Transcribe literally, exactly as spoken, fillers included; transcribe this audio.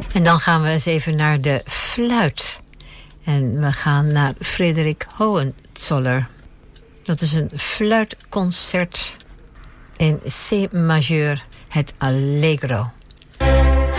En dan gaan we eens even naar de fluit. En we gaan naar Frederik Hohenzoller. Dat is een fluitconcert in C majeur, het Allegro.